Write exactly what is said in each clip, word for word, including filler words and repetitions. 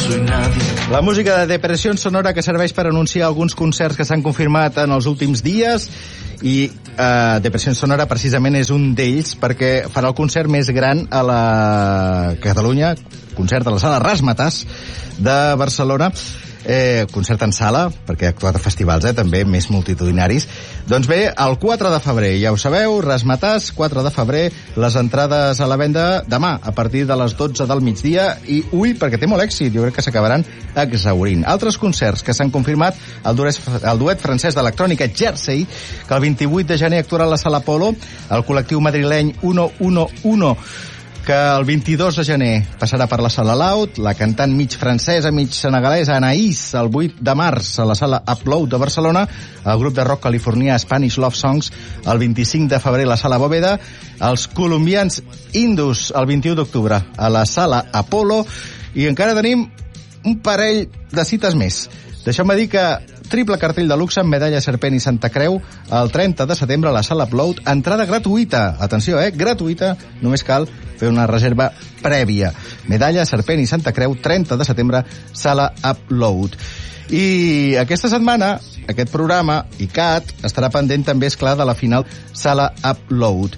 soy nadie. La música de Depressió Sonora, que serveix per anunciar alguns concerts que s'han confirmat en els últims dies, i uh, Depressió Sonora precisament és un d'ells, perquè farà el concert més gran a la Catalunya, concert a la sala Razzmatazz de Barcelona. Eh, concert en sala, perquè ha actuat a festivals, eh, també més multitudinaris. Doncs bé, el quatre de febrer, ja ho sabeu, Razzmatazz, quatre de febrer, les entrades a la venda demà, a partir de les dotze del migdia, i ull, perquè té molt èxit, jo crec que s'acabaran exhaurint. Altres concerts que s'han confirmat, el duet, el duet francès d'electrònica Jersey, que el vint-i-vuit de gener actuarà a la Sala Apolo, el col·lectiu madrileny uno uno uno, que el vint-i-dos de gener passarà per la Sala Loud, la cantant mig francesa, mig senegalesa Anaïs, el vuit de març a la Sala Upload de Barcelona, el grup de rock californià Spanish Love Songs el vint-i-cinc de febrer a la Sala Bóveda, els colombians Indus el vint-i-u d'octubre a la Sala Apollo, i encara tenim un parell de cites més. Deixeu-me dir que triple cartell de luxe amb Medalla, Serpent i Santa Creu el trenta de setembre a la Sala Upload, entrada gratuïta, atenció, eh, gratuïta, només cal fer una reserva prèvia. Medalla, Serpent i Santa Creu, trenta de setembre, Sala Upload. I aquesta setmana, aquest programa, I C A T, estarà pendent també, esclar, de la final Sala Upload.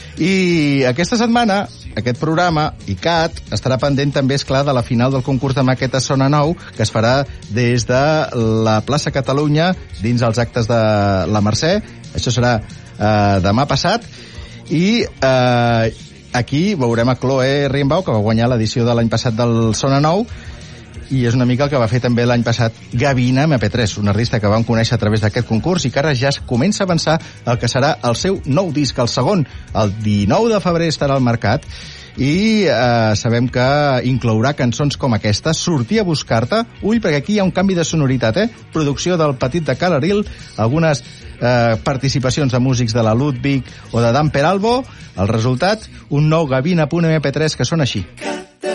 I aquesta setmana, aquest programa, I C A T, estarà pendent també, esclar, de la final del concurs de maquetes Sona Nou, que es farà des de la plaça Catalunya, dins els actes de la Mercè. Això serà eh, demà passat. I eh, aquí veurem a Chloe Rimbaud, que va guanyar l'edició de l'any passat del Sona Nou, i és una mica el que va fer també l'any passat Gavina M P tres, una artista que vam conèixer a través d'aquest concurs i que ara ja es comença a avançar el que serà el seu nou disc, el segon. El dinou de febrer estarà al mercat i eh, sabem que inclourà cançons com aquesta, Sortir a buscar-te. Ull, perquè aquí hi ha un canvi de sonoritat, eh? Producció del Petit de Calaril, algunes eh, participacions de músics de la Ludwig o de Dan Peralbo. El resultat, un nou Gavina punt M P tres que sona així.